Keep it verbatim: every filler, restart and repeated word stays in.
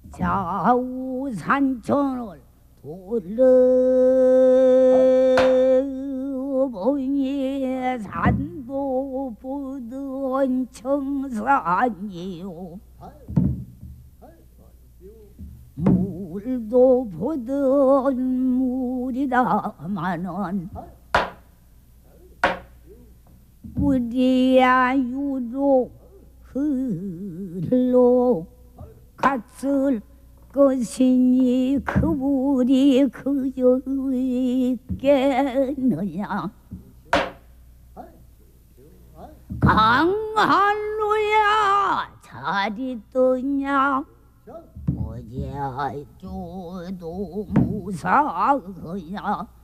좌우 산천을 돌려보니 산도 보던 청산이요 물도 보던 물이다마는 우리야 유로 흘러 갔을 것이니 그 물이 그저 있겠느냐. 강한루야 자리 떠냐 어제 줘도 무사하냐.